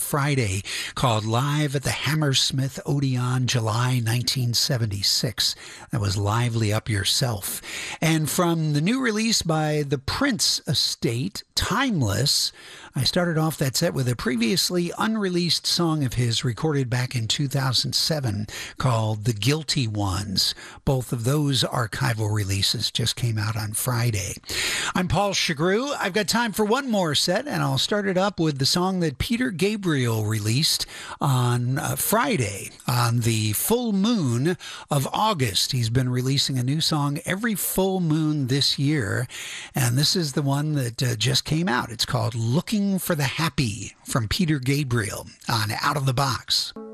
Friday called Live at the Hammersmith Odeon, July 1976. That was Lively Up Yourself. And from the new release by the Prince Estate, Timeless, I started off that set with a previously unreleased song of his recorded back in 2007 called The Guilty Ones. Both of those archival releases just came out on Friday. I'm Paul Chagru. I've got time for one more set, and I'll start it up with the song that Peter Gabriel released on Friday, on the full moon of August. He's been releasing a new song every full moon this year, and this is the one that just came out. It's called Looking for the Happy from Peter Gabriel on Out of the Box.